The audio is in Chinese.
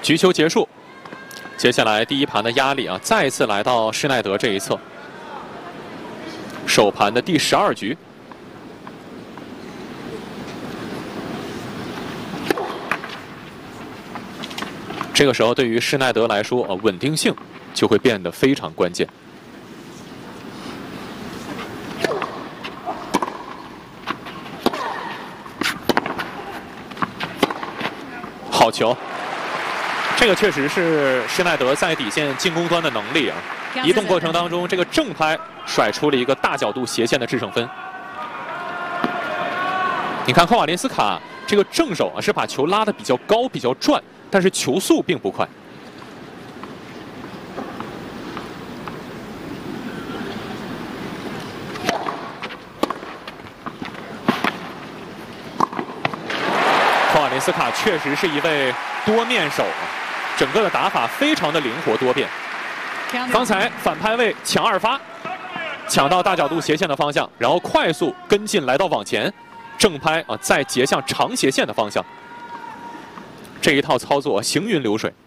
局球结束，接下来第一盘的压力啊，再次来到施耐德这一侧。首盘的第12局。 这个时候，对于施耐德来说，稳定性就会变得非常关键。好球！这个确实是施耐德在底线进攻端的能力啊。移动过程当中，这个正拍甩出了一个大角度斜线的制胜分。你看科瓦林斯卡这个正手啊，是把球拉得比较高、比较转。 但是球速并不快。科瓦林斯卡确实是一位多面手，整个的打法非常的灵活多变。刚才反拍位抢2发，抢到大角度斜线的方向，然后快速跟进来到网前，正拍啊再截向长斜线的方向。 这一套操作行云流水。